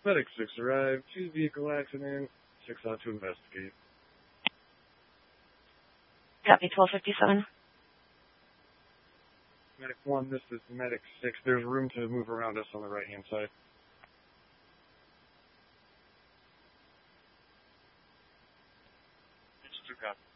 Medic 6 arrived, 2 vehicle accident, 6 out to investigate. Copy 1257. Medic 1, this is Medic 6. There's room to move around us on the right-hand side. It's 2 copy.